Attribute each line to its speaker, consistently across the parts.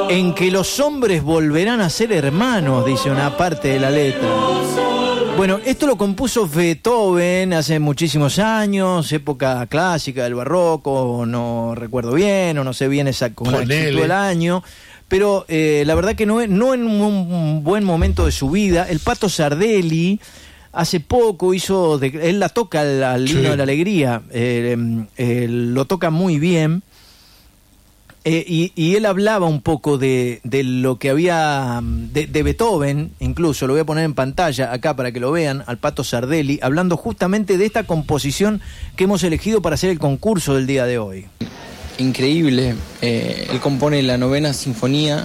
Speaker 1: en que los hombres volverán a ser hermanos, dice una parte de la letra. Bueno, esto lo compuso Beethoven hace muchísimos años, época clásica del barroco, no recuerdo bien, o no sé bien con exactitud el año, pero la verdad que no en un buen momento de su vida. El Pato Sardelli hace poco él la toca al himno de la alegría, lo toca muy bien. Y él hablaba un poco de lo que había de Beethoven, incluso lo voy a poner en pantalla acá para que lo vean, al Pato Sardelli, hablando justamente de esta composición que hemos elegido para hacer el concurso del día de hoy.
Speaker 2: Increíble, él compone la 9ª sinfonía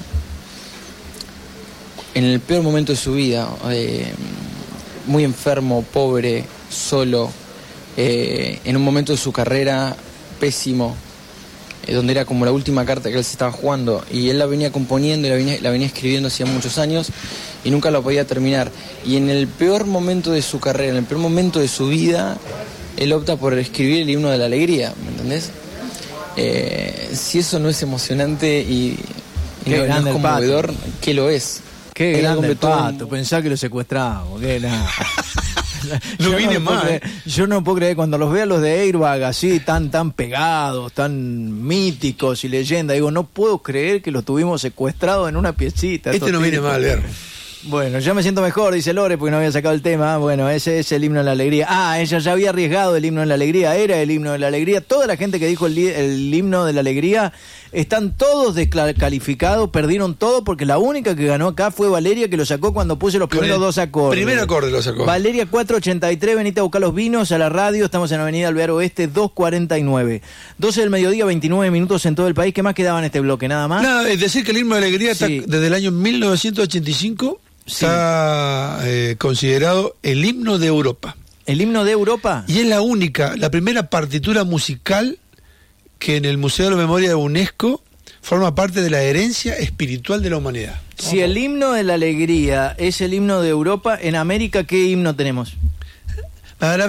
Speaker 2: en el peor momento de su vida, muy enfermo, pobre, solo, en un momento de su carrera pésimo, donde era como la última carta que él se estaba jugando, y él la venía componiendo y la venía escribiendo hacía muchos años y nunca la podía terminar, y en el peor momento de su carrera, en el peor momento de su vida, él opta por escribir el himno de la alegría, ¿me entendés? Si eso no es emocionante y no es conmovedor, ¿qué lo es?
Speaker 1: Qué grande el Pato, pensá que lo secuestramos, que nada.
Speaker 3: No viene mal.
Speaker 1: Yo no puedo creer, cuando los veo a los de Airbag así, tan pegados, tan míticos y leyendas, digo, no puedo creer que los tuvimos secuestrados en una piecita.
Speaker 3: No viene mal, ver.
Speaker 1: Bueno, ya me siento mejor, dice Lore, porque no había sacado el tema. Bueno, ese es el himno de la alegría. Ella ya había arriesgado el himno de la alegría, era el himno de la alegría. Toda la gente que dijo el himno de la alegría están todos descalificados, perdieron todo, porque la única que ganó acá fue Valeria, que lo sacó cuando puse los primeros 2 acordes.
Speaker 3: Primer acorde lo sacó.
Speaker 1: Valeria 483, venite a buscar los vinos a la radio, estamos en Avenida Alvear Oeste 249. 12 del mediodía, 29 minutos en todo el país. ¿Qué más quedaba en este bloque? ¿Nada más?
Speaker 3: Nada, es decir que el himno de la alegría está desde el año 1985... Está considerado el himno de Europa.
Speaker 1: ¿El himno de Europa?
Speaker 3: Y es la primera partitura musical que en el Museo de la Memoria de UNESCO forma parte de la herencia espiritual de la humanidad.
Speaker 1: Si el himno de la alegría es el himno de Europa, en América, ¿qué himno tenemos? ¿Querés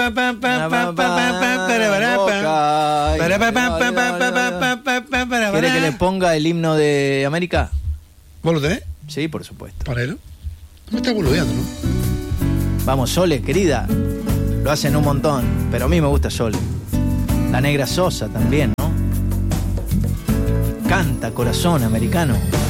Speaker 1: que le ponga el himno de América?
Speaker 3: ¿Vos lo tenés?
Speaker 1: Sí, por supuesto.
Speaker 3: ¿Ponelo? No me está boludeando, ¿no?
Speaker 1: Vamos, Sole, querida. Lo hacen un montón, pero a mí me gusta Sole. La Negra Sosa también, ¿no? Canta, corazón americano.